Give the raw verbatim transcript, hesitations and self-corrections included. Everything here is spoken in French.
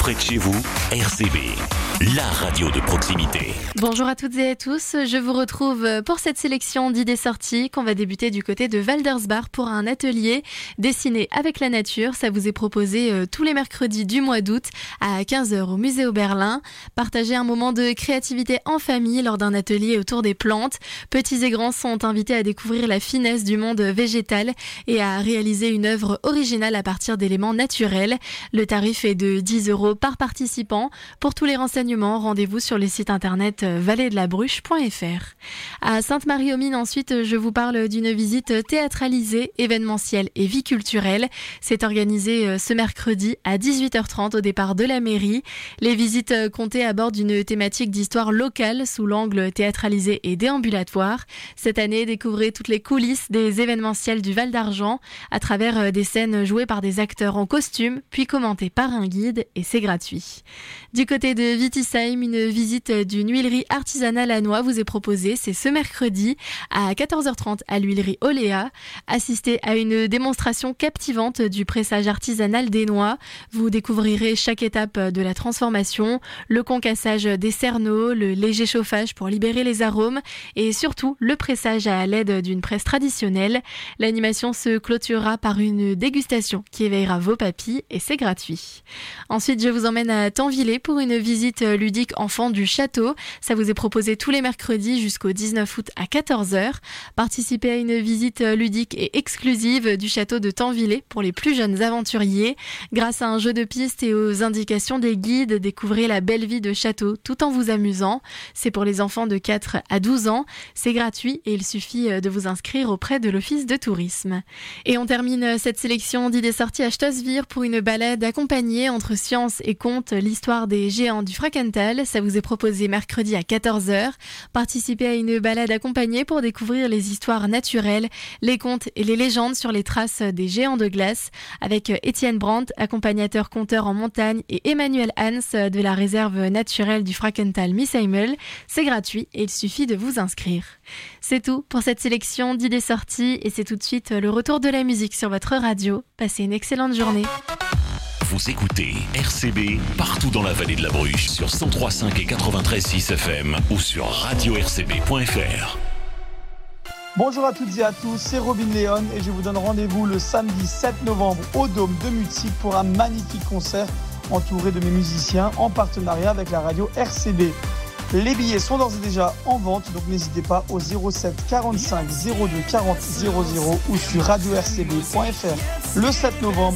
près de chez vous, R C B, la radio de proximité. Bonjour à toutes et à tous, je vous retrouve pour cette sélection d'idées sorties qu'on va débuter du côté de Waldersbach pour un atelier dessiné avec la nature. Ça vous est proposé euh, tous les mercredis du mois d'août à quinze heures au musée Oberlin. Partagez un moment de créativité en famille lors d'un atelier autour des plantes. Petits et grands sont invités à découvrir la finesse du monde végétal et à réaliser une œuvre originale à partir d'éléments naturels. Le tarif est de dix euros par participant. Pour tous les renseignements, rendez-vous sur le site internet vallée de la bruche point f r. À Sainte-Marie-aux-Mines, ensuite, je vous parle d'une visite théâtralisée, événementielle et vie culturelle. C'est organisé ce mercredi à dix-huit heures trente au départ de la mairie. Les visites comptées abordent une thématique d'histoire locale sous l'angle théâtralisé et déambulatoire. Cette année, découvrez toutes les coulisses des événementiels du Val d'Argent à travers des scènes jouées par des acteurs en costume, puis commentées par un guide, et c'est gratuit. Du côté de Wittisheim, une visite d'une huilerie artisanale à noix vous est proposée. C'est ce mercredi à quatorze heures trente à l'huilerie Oléa. Assistez à une démonstration captivante du pressage artisanal des noix. Vous découvrirez chaque étape de la transformation, le concassage des cerneaux, le léger chauffage pour libérer les arômes et surtout le pressage à l'aide d'une presse traditionnelle. L'animation se clôturera par une dégustation qui éveillera vos papilles et c'est gratuit. Ensuite, je vous emmène à Tanvillé pour une visite ludique enfant du château. Ça vous est proposé tous les mercredis jusqu'au dix-neuf août à quatorze heures. Participez à une visite ludique et exclusive du château de Tanvillé pour les plus jeunes aventuriers. Grâce à un jeu de pistes et aux indications des guides, découvrez la belle vie de château tout en vous amusant. C'est pour les enfants de quatre à douze ans. C'est gratuit et il suffit de vous inscrire auprès de l'office de tourisme. Et on termine cette sélection d'idées sorties à Stossvir pour une balade accompagnée entre science et contes, l'histoire des géants du Frankenthal. Ça vous est proposé mercredi à quatorze heures. Participez à une balade accompagnée pour découvrir les histoires naturelles, les contes et les légendes sur les traces des géants de glace avec Étienne Brandt, accompagnateur conteur en montagne, et Emmanuel Hans de la réserve naturelle du Frankenthal Misheimel. C'est gratuit et il suffit de vous inscrire. C'est tout pour cette sélection d'idées sorties et c'est tout de suite le retour de la musique sur votre radio. Passez une excellente journée. Vous écoutez R C B partout dans la vallée de la Bruche sur cent trois virgule cinq et quatre-vingt-treize virgule six F M ou sur radio r c b point f r. Bonjour à toutes et à tous, c'est Robin Léon et je vous donne rendez-vous le samedi sept novembre au Dôme de Mutzig pour un magnifique concert entouré de mes musiciens en partenariat avec la radio R C B. Les billets sont d'ores et déjà en vente, donc n'hésitez pas au zéro sept quarante-cinq zéro deux quarante zéro zéro ou sur radio r c b point f r le sept novembre.